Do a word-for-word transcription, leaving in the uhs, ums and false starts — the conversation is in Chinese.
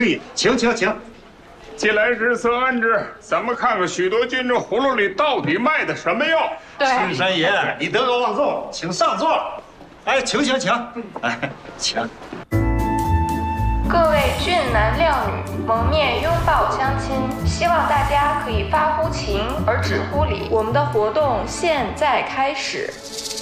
请请请。 既来之则安之，咱们看看许多君这葫芦里到底卖的什么药。 对， 青山爷，你德高望重，请上座。哎，请请请，哎，请。 各位俊男靓女，蒙面拥抱相亲，希望大家可以发乎情而止乎礼。我们的活动现在开始。